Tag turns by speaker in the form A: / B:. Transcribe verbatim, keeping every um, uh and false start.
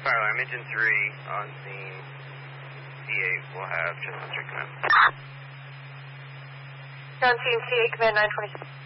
A: Fire alarm, engine three on scene. C eight will have just three command.
B: On scene, C eight, command nine twenty-six.